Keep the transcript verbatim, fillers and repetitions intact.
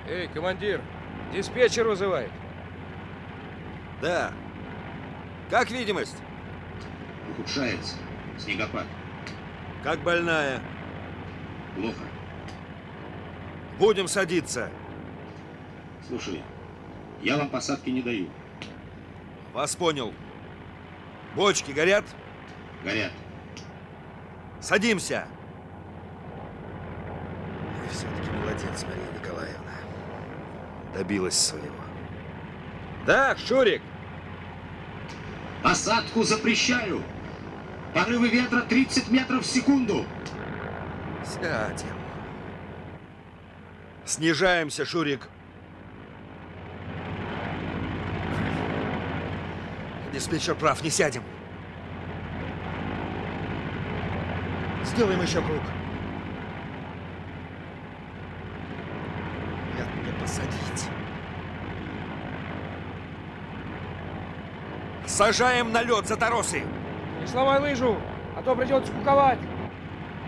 Эй, командир, диспетчер вызывает. Да. Как видимость? Ухудшается. Снегопад. Как больная? Плохо. Будем садиться. Слушай, я вам посадки не даю. Вас понял. Бочки горят? Горят. Садимся. Вы все-таки молодец, Мария Николаевна. Добилась своего. Так, Шурик. Посадку запрещаю. Порывы ветра тридцать метров в секунду. Сядем. Снижаемся, Шурик. Диспетчер прав, не сядем. Сделаем еще круг. Нет, мне посадить. Сажаем на лед за торосы. Не сломай лыжу, а то придется куковать.